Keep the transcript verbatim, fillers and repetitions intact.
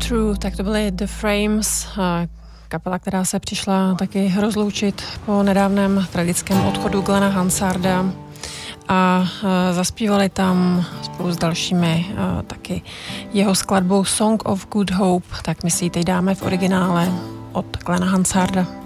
True, tak to byly The Frames, kapela, která se přišla taky rozloučit po nedávném tragickém odchodu Glena Hansarda a zaspívali tam spolu s dalšími taky jeho skladbou Song of Good Hope, tak my si ji teď dáme v originále od Glena Hansarda.